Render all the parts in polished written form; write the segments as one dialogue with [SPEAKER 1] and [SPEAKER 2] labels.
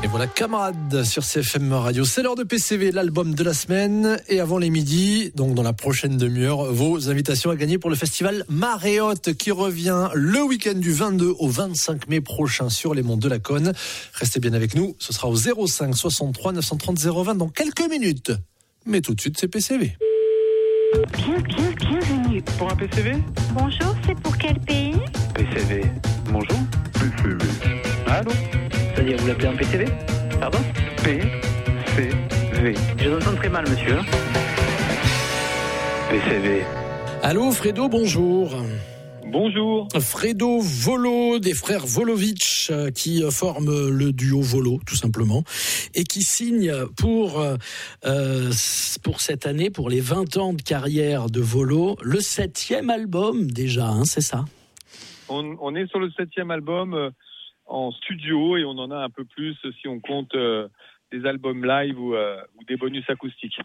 [SPEAKER 1] Et voilà, camarades sur CFM Radio. C'est l'heure de PCV, l'album de la semaine. Et avant les midis, donc dans la prochaine demi-heure, vos invitations à gagner pour le festival Marée Haute qui revient le week-end du 22 au 25 mai prochain sur les monts de la Cône. Restez bien avec nous. Ce sera au 05 63 930 020 dans quelques minutes. Mais tout de suite, c'est PCV.
[SPEAKER 2] Bienvenue.
[SPEAKER 3] Pour un PCV ?
[SPEAKER 2] Bonjour, c'est pour quel pays ?
[SPEAKER 3] PCV. Bonjour. PCV. Allô ?
[SPEAKER 4] C'est-à-dire, vous l'appelez un PCV ? Pardon ?
[SPEAKER 3] PCV.
[SPEAKER 4] Je vous entends très mal, monsieur.
[SPEAKER 3] PCV.
[SPEAKER 1] Allô, Fredo, bonjour.
[SPEAKER 3] Bonjour.
[SPEAKER 1] Fredo Volo, des frères Volovitch, qui forment le duo Volo, tout simplement, et qui signent pour cette année, pour les 20 ans de carrière de Volo, le 7e album déjà, c'est ça ?
[SPEAKER 3] On est sur le 7e album en studio et on en a un peu plus si on compte des albums live ou des bonus acoustiques.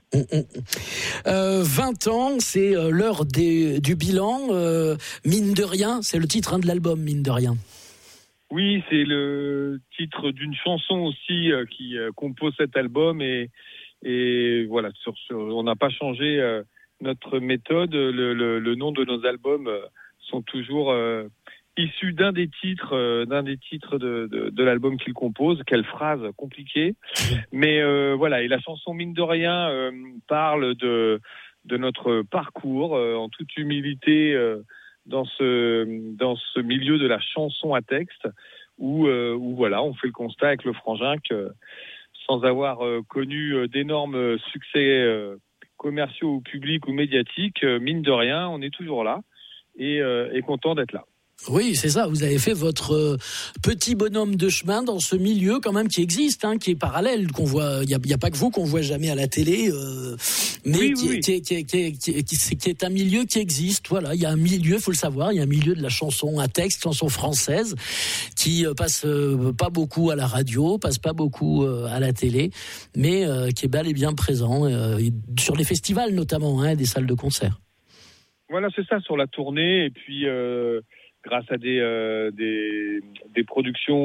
[SPEAKER 1] 20 ans, c'est l'heure du bilan. Mine de rien, c'est le titre de l'album, mine de rien.
[SPEAKER 3] Oui, c'est le titre d'une chanson aussi qui compose cet album et voilà, on n'a pas changé notre méthode. Le nom de nos albums sont toujours issus d'un des titres de l'album qu'il compose. Quelle phrase compliquée. Mais voilà, et la chanson mine de rien parle de notre parcours en toute humilité dans ce milieu de la chanson à texte où voilà, on fait le constat avec le frangin que sans avoir connu d'énormes succès commerciaux ou publics ou médiatiques, mine de rien, on est toujours là et content d'être là.
[SPEAKER 1] Oui, c'est ça. Vous avez fait votre petit bonhomme de chemin dans ce milieu quand même qui existe, qui est parallèle, qu'on voit. Il y a pas que vous qu'on voit jamais à la télé, mais qui est un milieu qui existe. Voilà, il y a un milieu, faut le savoir. Il y a un milieu de la chanson à texte, chanson française, qui passe pas beaucoup à la radio, passe pas beaucoup à la télé, mais qui est bel et bien présent sur les festivals notamment, des salles de concert.
[SPEAKER 3] Voilà, c'est ça, sur la tournée et puis. Grâce à des productions,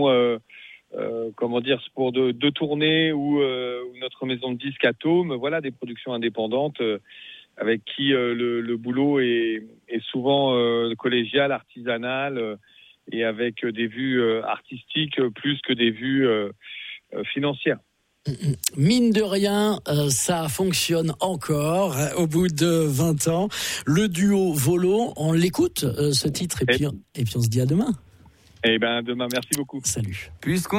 [SPEAKER 3] pour de tournée ou notre maison de disques Atome, voilà, des productions indépendantes avec qui le boulot est souvent collégial, artisanal et avec des vues artistiques plus que des vues financières.
[SPEAKER 1] Mine de rien, ça fonctionne encore au bout de 20 ans. Le duo Volo, on l'écoute, ce titre, et puis on se dit à demain.
[SPEAKER 3] Eh ben, demain, merci beaucoup.
[SPEAKER 1] Salut.